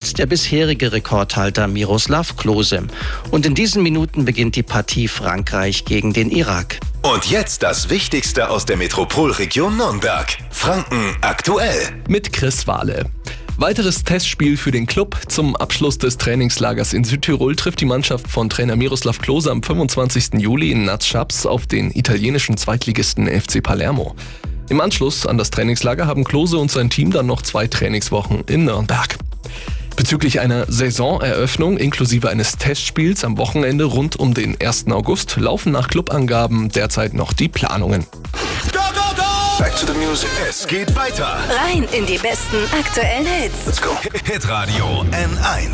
jetzt der bisherige Rekordhalter Miroslav Klose. Und in diesen Minuten beginnt die Partie Frankreich gegen den Irak. Und jetzt das Wichtigste aus der Metropolregion Nürnberg. Franken aktuell. Mit Chris Wahle. Weiteres Testspiel für den Club. Zum Abschluss des Trainingslagers in Südtirol trifft die Mannschaft von Trainer Miroslav Klose am 25. Juli in Naz-Schabs auf den italienischen Zweitligisten FC Palermo. Im Anschluss an das Trainingslager haben Klose und sein Team dann noch 2 Trainingswochen in Nürnberg. Bezüglich einer Saisoneröffnung inklusive eines Testspiels am Wochenende rund um den 1. August laufen nach Clubangaben derzeit noch die Planungen. Back to the music. Es geht weiter. Rein in die besten aktuellen Hits. Let's go. Hitradio N1.